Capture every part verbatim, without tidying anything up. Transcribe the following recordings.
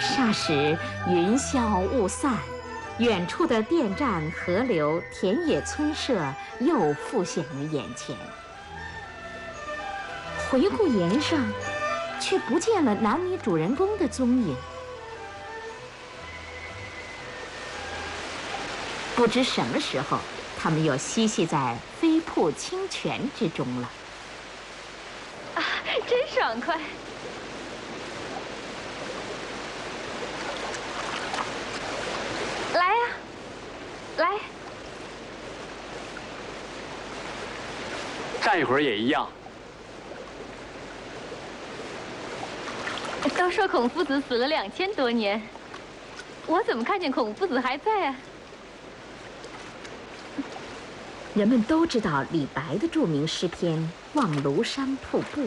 霎时云消雾散，远处的电站、河流、田野、村舍又浮现于眼前。回顾岩上，却不见了男女主人公的踪影。不知什么时候，他们又嬉戏在飞瀑清泉之中了。 啊，真爽快！来呀、啊，来！ 站一会儿也一样。 都说孔夫子死了两千多年，我怎么看见孔夫子还在啊？ 人们都知道李白的著名诗篇《望庐山瀑布》：“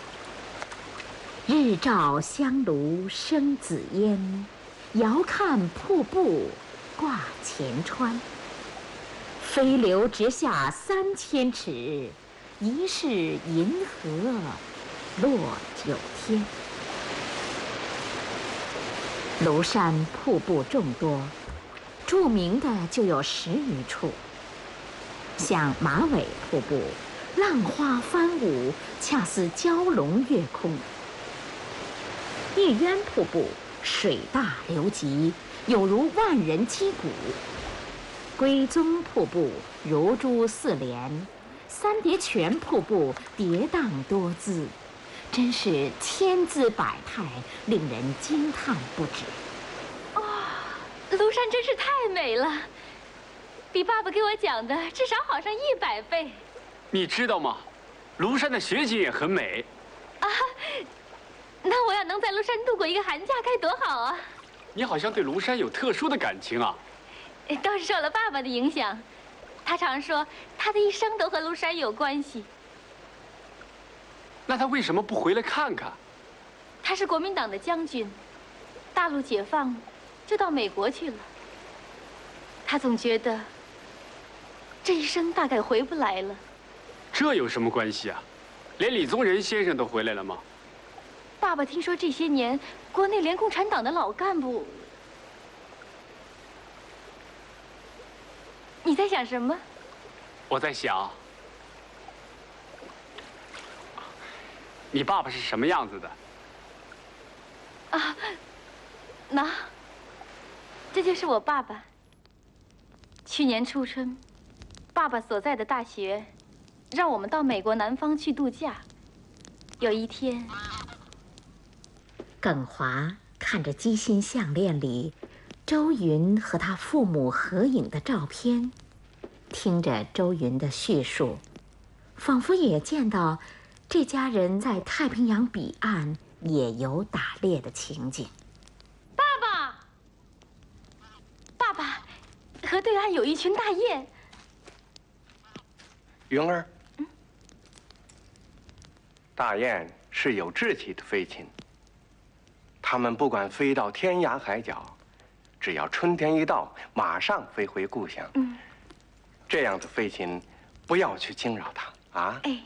日照香炉生紫烟，遥看瀑布挂前川。飞流直下三千尺，疑是银河落九天。”庐山瀑布众多，著名的就有十余处。像马尾瀑布，浪花翻舞，恰似蛟龙跃空；玉渊瀑布水大流急，有如万人击鼓；归宗瀑布如珠似连；三叠泉瀑布跌宕多姿，真是千姿百态，令人惊叹不止。 哦，庐山真是太美了。比爸爸给我讲的至少好上一百倍。 你知道吗？庐山的雪景也很美。 啊，那我要能在庐山度过一个寒假该多好啊！ 你好像对庐山有特殊的感情啊。 倒是受了爸爸的影响，他常说他的一生都和庐山有关系。 那他为什么不回来看看？ 他是国民党的将军，大陆解放就到美国去了。他总觉得这一生大概回不来了。 这有什么关系啊？连李宗仁先生都回来了吗？ 爸爸听说这些年国内连共产党的老干部……你在想什么？ 我在想，你爸爸是什么样子的？ 啊，那这就是我爸爸。去年初春，爸爸所在的大学让我们到美国南方去度假。有一天， 耿华看着机芯项链里周云和他父母合影的照片，听着周云的叙述，仿佛也见到这家人在太平洋彼岸野游打猎的情景。 爸爸，爸爸，河对岸有一群大雁。 云儿，嗯，大雁是有志气的飞禽，它们不管飞到天涯海角，只要春天一到，马上飞回故乡。嗯，这样的飞禽，不要去惊扰它啊。哎。